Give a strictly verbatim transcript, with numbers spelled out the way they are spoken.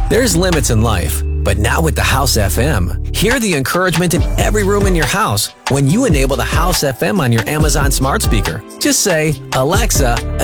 There's limits in life, but now with the House F M, hear the encouragement in every room in your house when you enable the House F M on your Amazon smart speaker. Just say, Alexa,